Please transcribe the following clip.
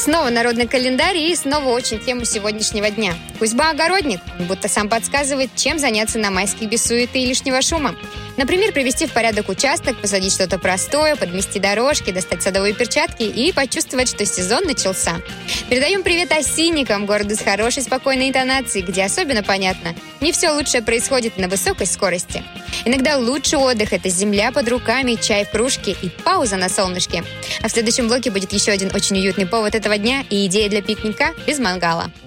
Снова народный календарь и снова очень тему сегодняшнего дня. Кузьба-огородник, будто сам подсказывает, чем заняться на майских без суеты и лишнего шума. Например, привести в порядок участок, посадить что-то простое, подмести дорожки, достать садовые перчатки и почувствовать, что сезон начался. Передаем привет осинникам, городу с хорошей, спокойной интонацией, где особенно понятно, не все лучшее происходит на высокой скорости. Иногда лучший отдых – это земля под руками, чай в кружке и пауза на солнышке. А в следующем блоке будет еще один очень уютный повод этого дня и идея для пикника без мангала.